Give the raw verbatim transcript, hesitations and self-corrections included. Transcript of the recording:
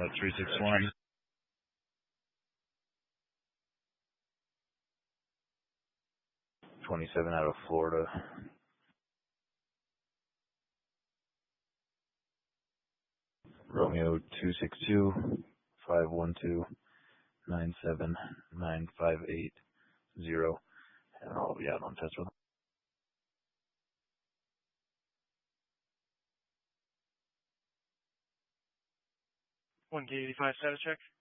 Uh, three six one. twenty-seven out of Florida. Romeo two six two, five one two, nine seven nine five eight zero. And I'll be out on test with them. one K eighty-five status check.